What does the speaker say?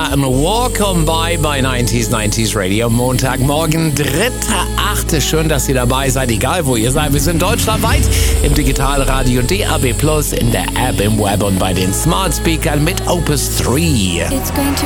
Platten. Welcome by 90s Radio. Montagmorgen, 3.8. Schön, dass ihr dabei seid, egal wo ihr seid. Wir sind deutschlandweit im Digitalradio DAB+, in der App, im Web und bei den Smart Speakern mit Opus 3. It's going to